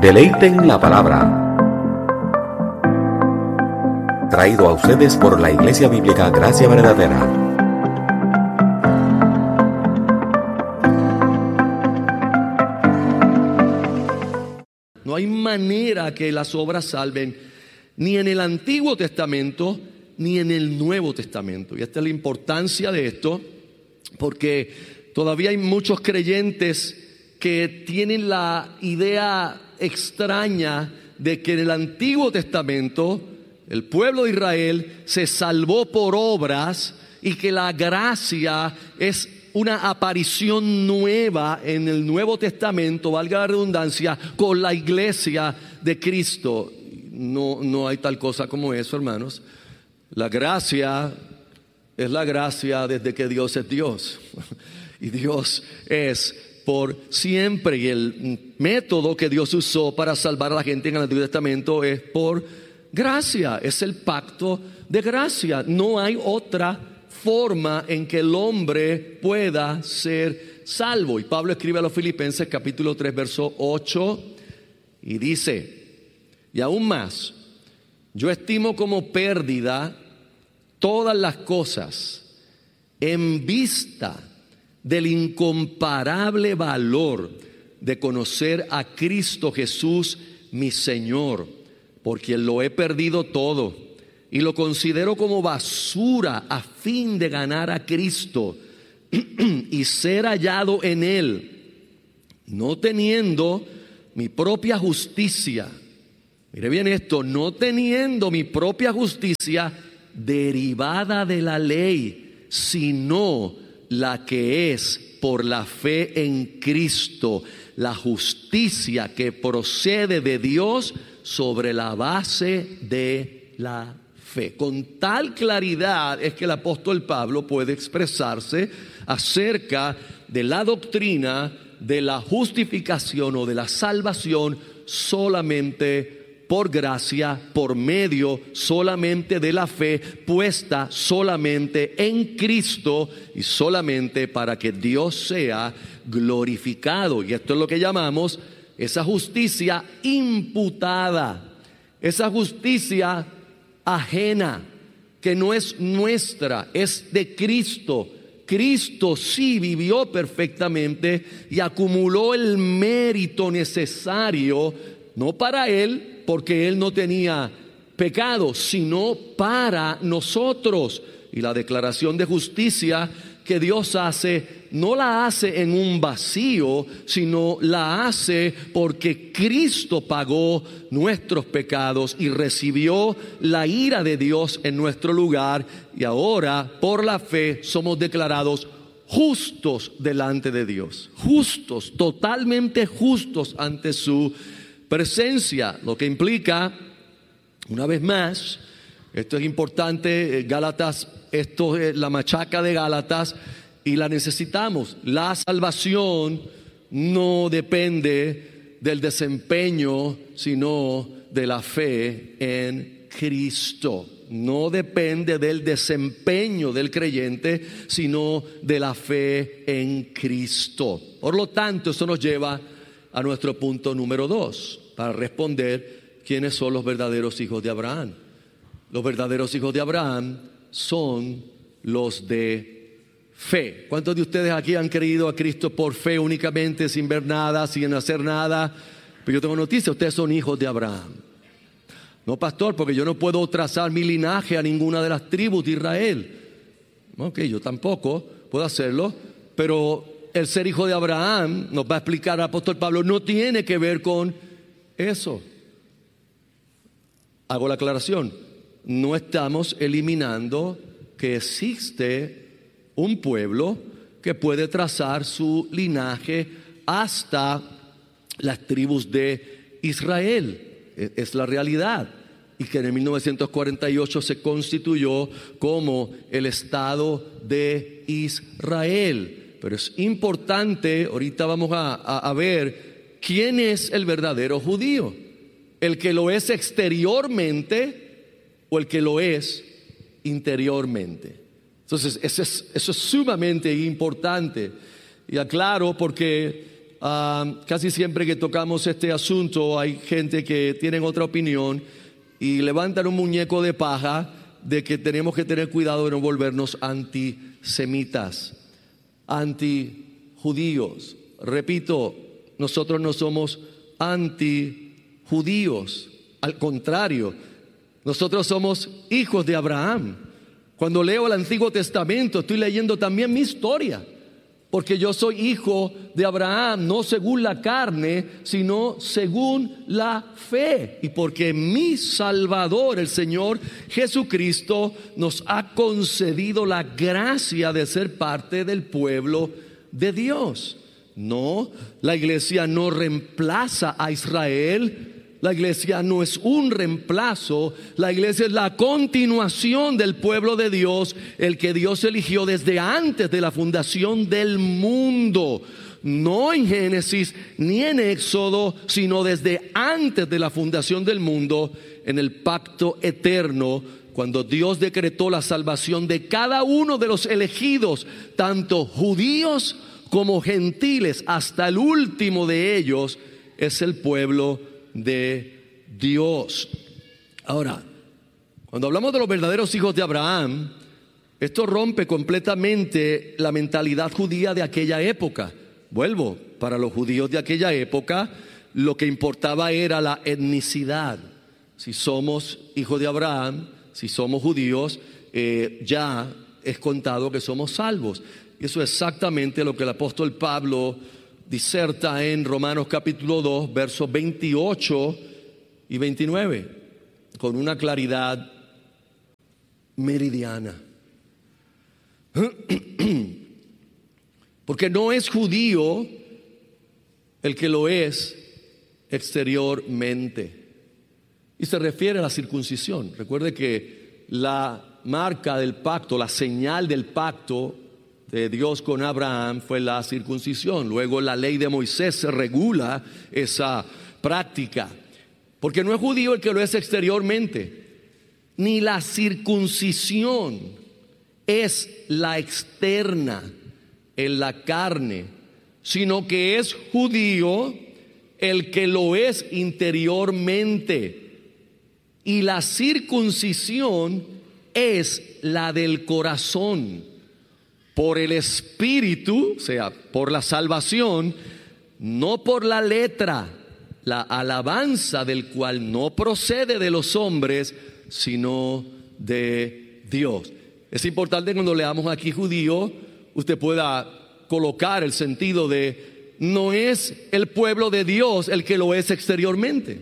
Deleiten la palabra. Traído a ustedes por la Iglesia Bíblica Gracia Verdadera. No hay manera que las obras salven, ni en el Antiguo Testamento, ni en el Nuevo Testamento. Y esta es la importancia de esto, porque todavía hay muchos creyentes que tienen la idea extraña de que en el Antiguo Testamento el pueblo de Israel se salvó por obras y que la gracia es una aparición nueva en el Nuevo Testamento, valga la redundancia, con la iglesia de Cristo. No hay tal cosa como eso, hermanos. La gracia es la gracia desde que Dios es Dios. Y Dios es por siempre. Y el método que Dios usó para salvar a la gente en el Antiguo Testamento es por gracia. Es el pacto de gracia. No hay otra forma en que el hombre pueda ser salvo. Y Pablo escribe a los Filipenses capítulo 3 verso 8 y dice: y aún más, yo estimo como pérdida todas las cosas en vista del incomparable valor de conocer a Cristo Jesús, mi Señor, por quien lo he perdido todo y lo considero como basura a fin de ganar a Cristo y ser hallado en Él, no teniendo mi propia justicia. Mire bien esto: no teniendo mi propia justicia derivada de la ley, sino la que es por la fe en Cristo, la justicia que procede de Dios sobre la base de la fe. Con tal claridad es que el apóstol Pablo puede expresarse acerca de la doctrina de la justificación o de la salvación solamente por gracia, por medio solamente de la fe puesta solamente en Cristo y solamente para que Dios sea glorificado. Y esto es lo que llamamos esa justicia imputada, esa justicia ajena, que no es nuestra, es de Cristo. Cristo sí vivió perfectamente y acumuló el mérito necesario, no para Él, porque Él no tenía pecado, sino para nosotros. Y la declaración de justicia que Dios hace, no la hace en un vacío, sino la hace porque Cristo pagó nuestros pecados y recibió la ira de Dios en nuestro lugar. Y ahora, por la fe, somos declarados justos delante de Dios. Justos, totalmente justos ante su presencia, lo que implica, una vez más, esto es importante, Gálatas, esto es la machaca de Gálatas y la necesitamos. La salvación no depende del desempeño, sino de la fe en Cristo. No depende del desempeño del creyente, sino de la fe en Cristo. Por lo tanto, eso nos lleva a nuestro punto número 2, para responder quiénes son los verdaderos hijos de Abraham. Los verdaderos hijos de Abraham son los de fe. ¿Cuántos de ustedes aquí han creído a Cristo por fe únicamente, sin ver nada, sin hacer nada? Pero yo tengo noticia: ustedes son hijos de Abraham. No, pastor, porque yo no puedo trazar mi linaje a ninguna de las tribus de Israel. Ok, yo tampoco puedo hacerlo, pero el ser hijo de Abraham, nos va a explicar el apóstol Pablo, no tiene que ver con eso. Hago la aclaración: no estamos eliminando que existe un pueblo que puede trazar su linaje hasta las tribus de Israel. Es la realidad. Y que en 1948 se constituyó como el Estado de Israel. Pero es importante, ahorita vamos a ver quién es el verdadero judío. ¿El que lo es exteriormente o el que lo es interiormente? Entonces eso es sumamente importante. Y aclaro porque casi siempre que tocamos este asunto hay gente que tiene otra opinión y levantan un muñeco de paja de que tenemos que tener cuidado de no volvernos antisemitas, antijudíos. Repito, nosotros no somos antijudíos, al contrario, nosotros somos hijos de Abraham. Cuando leo el Antiguo Testamento estoy leyendo también mi historia, porque yo soy hijo de Abraham, no según la carne, sino según la fe. Y porque mi Salvador, el Señor Jesucristo, nos ha concedido la gracia de ser parte del pueblo de Dios. No, la iglesia no reemplaza a Israel. La iglesia no es un reemplazo, la iglesia es la continuación del pueblo de Dios, el que Dios eligió desde antes de la fundación del mundo. No en Génesis ni en Éxodo, sino desde antes de la fundación del mundo, en el pacto eterno, cuando Dios decretó la salvación de cada uno de los elegidos, tanto judíos como gentiles, hasta el último de ellos es el pueblo de Dios. Ahora, cuando hablamos de los verdaderos hijos de Abraham, esto rompe completamente la mentalidad judía de aquella época. Vuelvo, para los judíos de aquella época, lo que importaba era la etnicidad. Si somos hijos de Abraham, si somos judíos, ya es contado que somos salvos. Y eso es exactamente lo que el apóstol Pablo diserta en Romanos capítulo 2, versos 28 y 29, con una claridad meridiana. Porque no es judío el que lo es exteriormente. Y se refiere a la circuncisión. Recuerde que la marca del pacto, la señal del pacto de Dios con Abraham fue la circuncisión. Luego la ley de Moisés regula esa práctica. Porque no es judío el que lo es exteriormente, ni la circuncisión es la externa en la carne, sino que es judío el que lo es interiormente. Y la circuncisión es la del corazón, por el Espíritu, o sea, por la salvación, no por la letra, la alabanza del cual no procede de los hombres, sino de Dios. Es importante cuando leamos aquí judío, usted pueda colocar el sentido de no es el pueblo de Dios el que lo es exteriormente.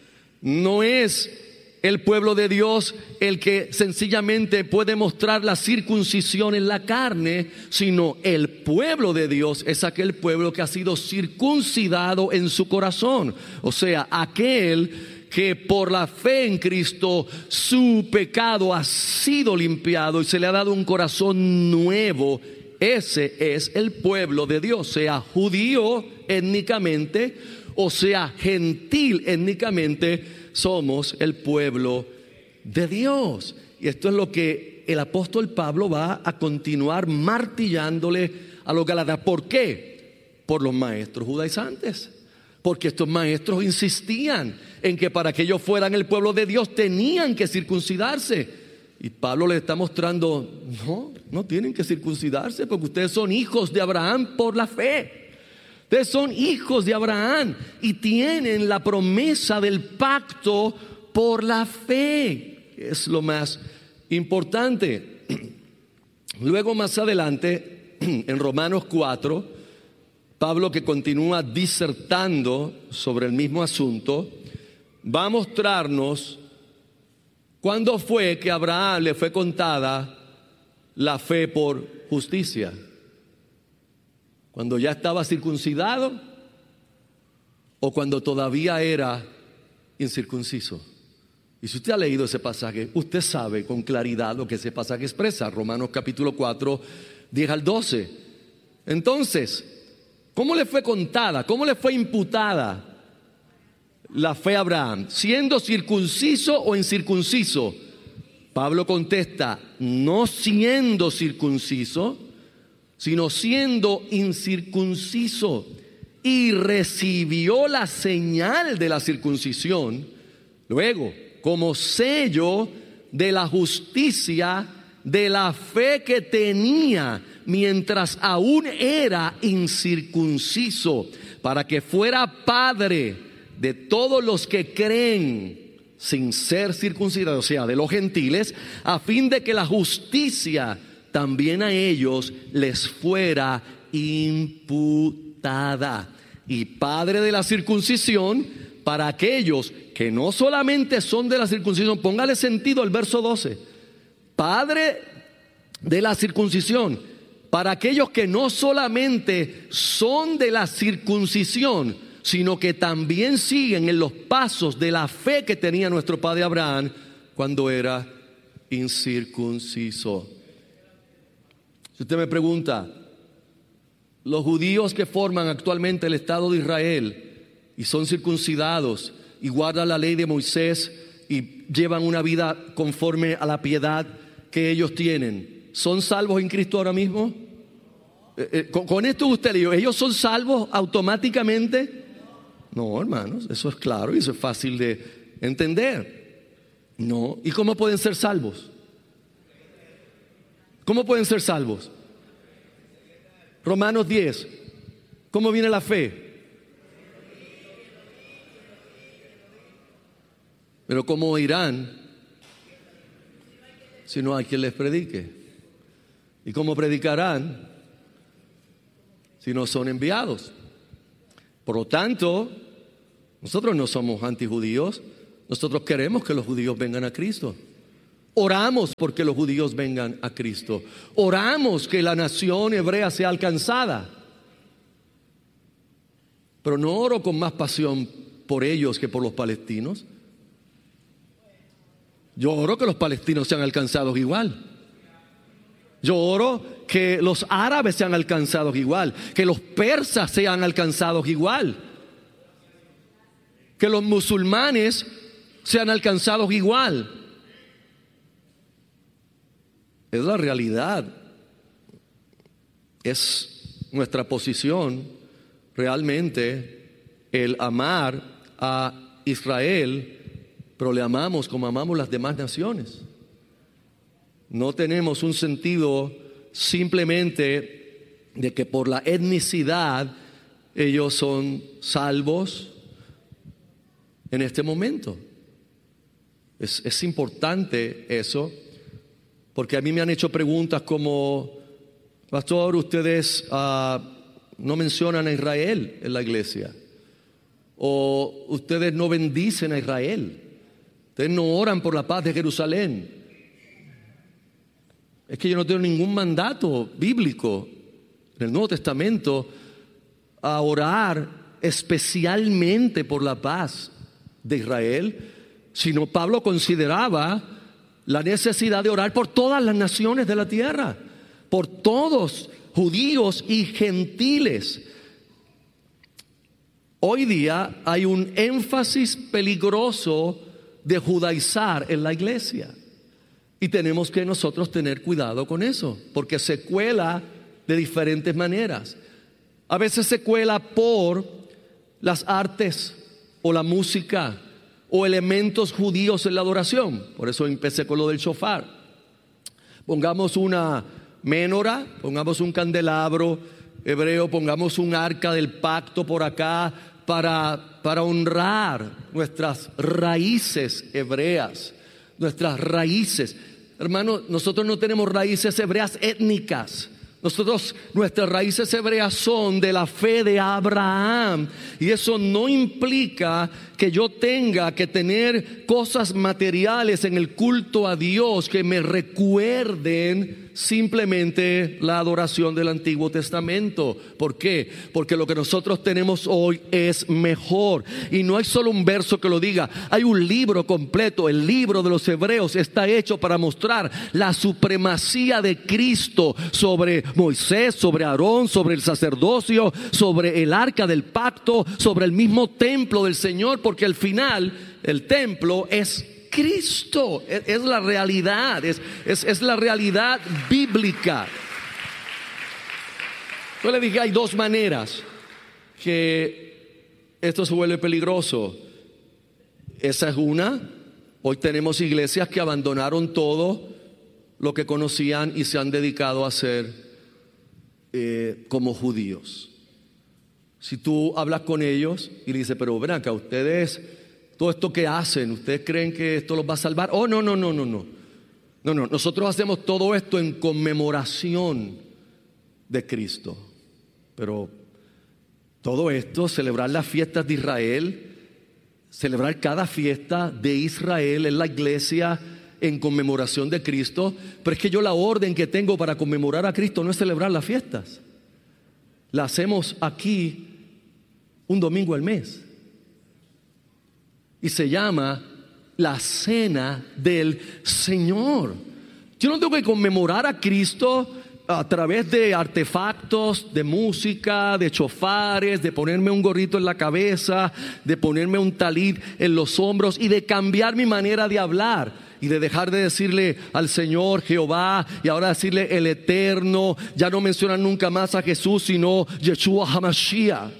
No es el pueblo de Dios el que sencillamente puede mostrar la circuncisión en la carne, sino el pueblo de Dios es aquel pueblo que ha sido circuncidado en su corazón. O sea, aquel que por la fe en Cristo su pecado ha sido limpiado y se le ha dado un corazón nuevo. Ese es el pueblo de Dios, sea judío étnicamente o sea gentil étnicamente, somos el pueblo de Dios. Y esto es lo que el apóstol Pablo va a continuar martillándole a los Gálatas. ¿Por qué? Por los maestros judaizantes. Porque estos maestros insistían en que para que ellos fueran el pueblo de Dios tenían que circuncidarse. Y Pablo les está mostrando, no tienen que circuncidarse porque ustedes son hijos de Abraham por la fe. Ustedes son hijos de Abraham y tienen la promesa del pacto por la fe. Es lo más importante. Luego más adelante, en Romanos 4, Pablo, que continúa disertando sobre el mismo asunto, va a mostrarnos cuándo fue que a Abraham le fue contada la fe por justicia. ¿Cuando ya estaba circuncidado o cuando todavía era incircunciso? Y si usted ha leído ese pasaje, usted sabe con claridad lo que ese pasaje expresa. Romanos capítulo 4, 10 al 12. Entonces, ¿cómo le fue contada? ¿Cómo le fue imputada la fe a Abraham? ¿Siendo circunciso o incircunciso? Pablo contesta, no siendo circunciso, sino siendo incircunciso. y recibió la señal de la circuncisión, luego, como sello de la justicia de la fe que tenía mientras aún era incircunciso, para que fuera padre de todos los que creen sin ser circuncidados, o sea, de los gentiles, a fin de que la justicia también a ellos les fuera imputada. Y padre de la circuncisión para aquellos que no solamente son de la circuncisión, póngale sentido al verso 12, padre de la circuncisión para aquellos que no solamente son de la circuncisión, sino que también siguen en los pasos de la fe que tenía nuestro padre Abraham cuando era incircunciso. Si usted me pregunta, los judíos que forman actualmente el Estado de Israel y son circuncidados y guardan la ley de Moisés y llevan una vida conforme a la piedad que ellos tienen, ¿son salvos en Cristo ahora mismo? Con esto usted le dijo, ¿ellos son salvos automáticamente? No, hermanos, eso es claro y eso es fácil de entender. No. ¿Y cómo pueden ser salvos? ¿Cómo pueden ser salvos? Romanos 10. ¿Cómo viene la fe? Pero ¿cómo oirán si no hay quien les predique? ¿Y cómo predicarán si no son enviados? Por lo tanto, nosotros no somos antijudíos. Nosotros queremos que los judíos vengan a Cristo. Oramos porque los judíos vengan a Cristo. Oramos que la nación hebrea sea alcanzada. Pero no oro con más pasión por ellos que por los palestinos. Yo oro que los palestinos sean alcanzados igual. Yo oro que los árabes sean alcanzados igual, que los persas sean alcanzados igual, que los musulmanes sean alcanzados igual. Es la realidad. Es nuestra posición realmente el amar a Israel, pero le amamos como amamos las demás naciones. No tenemos un sentido simplemente de que por la etnicidad ellos son salvos en este momento. Es importante eso, porque a mí me han hecho preguntas como, pastor, ustedes no mencionan a Israel en la iglesia, o ustedes no bendicen a Israel, ustedes no oran por la paz de Jerusalén. Es que yo no tengo ningún mandato bíblico en el Nuevo Testamento a orar especialmente por la paz de Israel, sino Pablo consideraba la necesidad de orar por todas las naciones de la tierra, por todos, judíos y gentiles. Hoy día hay un énfasis peligroso de judaizar en la iglesia. Y tenemos que nosotros tener cuidado con eso, porque se cuela de diferentes maneras. A veces se cuela por las artes o la música o elementos judíos en la adoración. Por eso empecé con lo del shofar. Pongamos una menora, pongamos un candelabro hebreo, pongamos un arca del pacto por acá para honrar nuestras raíces hebreas, nuestras raíces. Hermano, nosotros no tenemos raíces hebreas étnicas. Nuestras raíces hebreas son de la fe de Abraham. Y eso no implica que yo tenga que tener cosas materiales en el culto a Dios que me recuerden simplemente la adoración del Antiguo Testamento. ¿Por qué? Porque lo que nosotros tenemos hoy es mejor. Y no hay solo un verso que lo diga. Hay un libro completo. El libro de los Hebreos está hecho para mostrar la supremacía de Cristo sobre Moisés, sobre Aarón, sobre el sacerdocio, sobre el arca del pacto, sobre el mismo templo del Señor, porque al final el templo es Cristo, es la realidad, es la realidad bíblica. Yo le dije, hay dos maneras que esto se vuelve peligroso. Esa es una. Hoy tenemos iglesias que abandonaron todo lo que conocían y se han dedicado a ser como judíos. Si tú hablas con ellos y le dices, pero ven acá, ustedes, todo esto que hacen, ¿ustedes creen que esto los va a salvar? Oh, no. No, nosotros hacemos todo esto en conmemoración de Cristo. Pero todo esto, celebrar las fiestas de Israel, celebrar cada fiesta de Israel en la iglesia en conmemoración de Cristo. Pero es que yo la orden que tengo para conmemorar a Cristo no es celebrar las fiestas. La hacemos aquí un domingo al mes. Y se llama la cena del Señor. Yo no tengo que conmemorar a Cristo a través de artefactos, de música, de chofares, de ponerme un gorrito en la cabeza, de ponerme un talit en los hombros y de cambiar mi manera de hablar y de dejar de decirle al Señor Jehová y ahora decirle el Eterno. Ya no mencionan nunca más a Jesús sino Yeshua HaMashiach.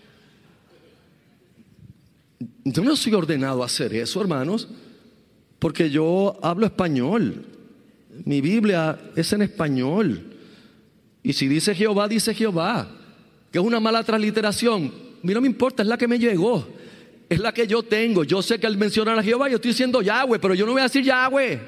Yo no soy ordenado a hacer eso, hermanos, porque yo hablo español. Mi Biblia es en español. Y si dice Jehová, dice Jehová. Que es una mala transliteración. A mí no me importa, es la que me llegó. Es la que yo tengo. Yo sé que al mencionar a Jehová yo estoy diciendo Yahweh, pero yo no voy a decir Yahweh.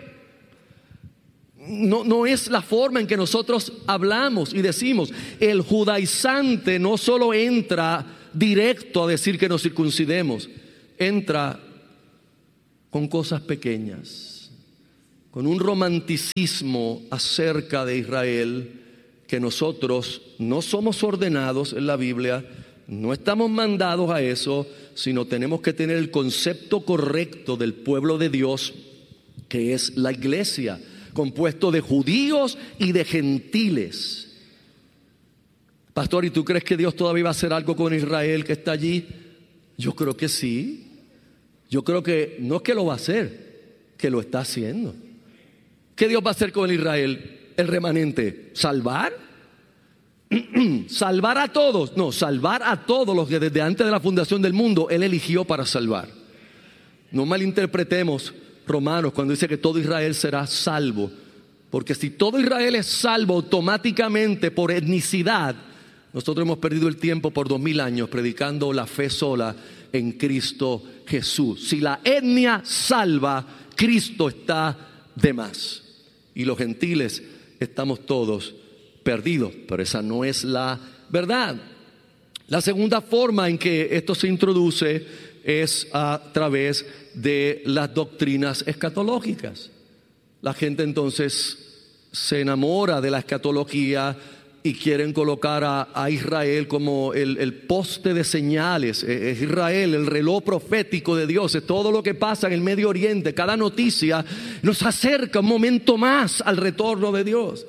No es la forma en que nosotros hablamos y decimos. El judaizante no solo entra directo a decir que nos circuncidemos, entra con cosas pequeñas, con un romanticismo acerca de Israel que nosotros no somos ordenados en la Biblia, no estamos mandados a eso, sino tenemos que tener el concepto correcto del pueblo de Dios, que es la iglesia, compuesto de judíos y de gentiles. Pastor, ¿y tú crees que Dios todavía va a hacer algo con Israel que está allí? Yo creo que sí. Yo creo que no es que lo va a hacer, que lo está haciendo. ¿Qué Dios va a hacer con Israel? El remanente, ¿salvar? ¿Salvar a todos? No, salvar a todos los que desde antes de la fundación del mundo Él eligió para salvar. No malinterpretemos Romanos cuando dice que todo Israel será salvo, porque si todo Israel es salvo automáticamente por etnicidad, nosotros hemos perdido el tiempo por 2000 años predicando la fe sola en Cristo Jesús. Si la etnia salva, Cristo está de más. Y los gentiles estamos todos perdidos, pero esa no es la verdad. La segunda forma en que esto se introduce es a través de las doctrinas escatológicas. La gente entonces se enamora de la escatología y quieren colocar a Israel como el poste de señales. Es Israel, el reloj profético de Dios. Es todo lo que pasa en el Medio Oriente. Cada noticia nos acerca un momento más al retorno de Dios.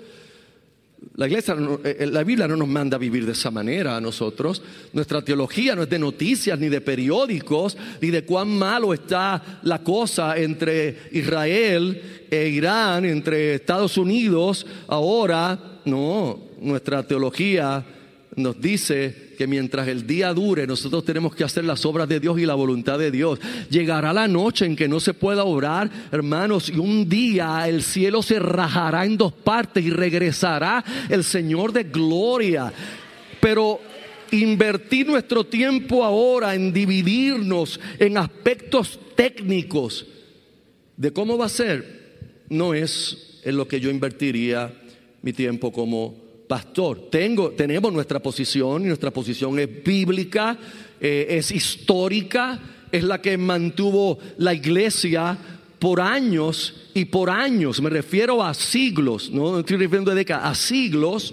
La Biblia no nos manda a vivir de esa manera a nosotros. Nuestra teología no es de noticias, ni de periódicos, ni de cuán malo está la cosa entre Israel e Irán, entre Estados Unidos ahora. No, nuestra teología nos dice que mientras el día dure, nosotros tenemos que hacer las obras de Dios y la voluntad de Dios. Llegará la noche en que no se pueda obrar, hermanos, y un día el cielo se rajará en dos partes y regresará el Señor de gloria. Pero invertir nuestro tiempo ahora en dividirnos en aspectos técnicos de cómo va a ser, no es en lo que yo invertiría mi tiempo como pastor. Tenemos nuestra posición, y nuestra posición es bíblica, es histórica, es la que mantuvo la iglesia por años y por años. Me refiero a siglos, no estoy refiriendo a décadas, a siglos,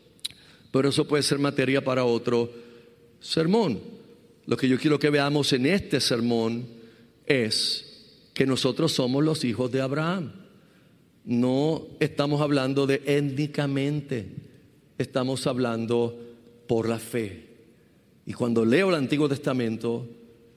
pero eso puede ser materia para otro sermón. Lo que yo quiero que veamos en este sermón es que nosotros somos los hijos de Abraham. No estamos hablando de étnicamente, estamos hablando por la fe. Y cuando leo el Antiguo Testamento,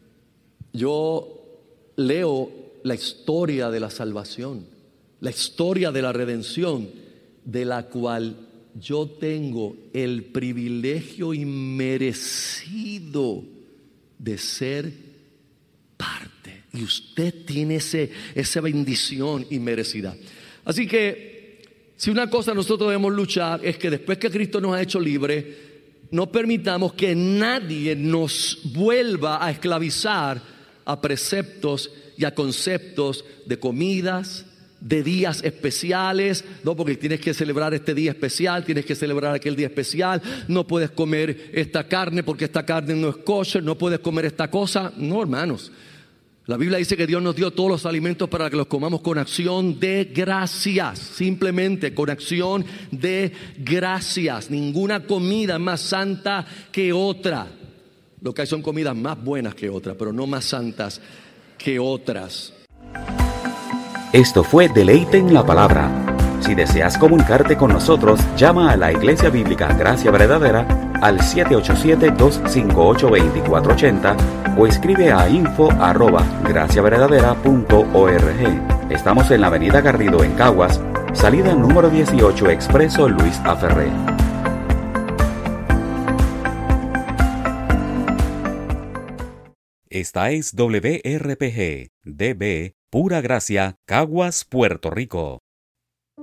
yo leo la historia de la salvación, la historia de la redención, de la cual yo tengo el privilegio inmerecido de ser parte. Y usted tiene esa bendición inmerecida. Así que, si una cosa nosotros debemos luchar es que después que Cristo nos ha hecho libre, no permitamos que nadie nos vuelva a esclavizar a preceptos y a conceptos de comidas, de días especiales, no, porque tienes que celebrar este día especial, tienes que celebrar aquel día especial, no puedes comer esta carne porque esta carne no es kosher, no puedes comer esta cosa. No, hermanos, la Biblia dice que Dios nos dio todos los alimentos para que los comamos con acción de gracias, simplemente con acción de gracias. Ninguna comida es más santa que otra. Lo que hay son comidas más buenas que otras, pero no más santas que otras. Esto fue Deleite en la Palabra. Si deseas comunicarte con nosotros, llama a la Iglesia Bíblica Gracia Verdadera al 787-258-2480 o escribe a info@graciaverdadera.org. Estamos en la avenida Garrido en Caguas, salida número 18, Expreso Luis A. Ferré. Esta es WRPG, DB, Pura Gracia, Caguas, Puerto Rico.